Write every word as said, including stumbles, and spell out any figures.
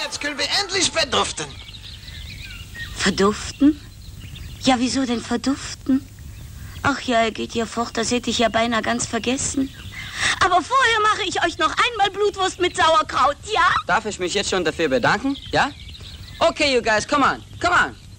jetzt können wir endlich verduften. Verduften? Ja, wieso denn verduften? Ach ja, er geht ja fort, das hätte ich ja beinahe ganz vergessen. Aber vorher mache ich euch noch einmal Blutwurst mit Sauerkraut, ja? Darf ich mich jetzt schon dafür bedanken? Ja? Okay, you guys, come on, come on.